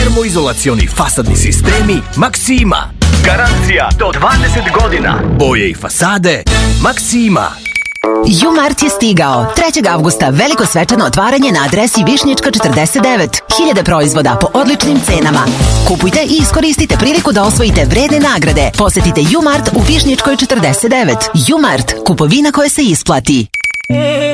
Termoizolacioni fasadni sistemi Maksima. Garancija do 20 godina. Boje i fasade Maksima. U-Mart je stigao. 3. avgusta veliko svečano otvaranje na adresi Višnjička 49. 1000 proizvoda po odličnim cenama. Kupujte i iskoristite priliku da osvojite vredne nagrade. Posetite U-Mart u Višnjičkoj 49. U-Mart, kupovina koja se isplati.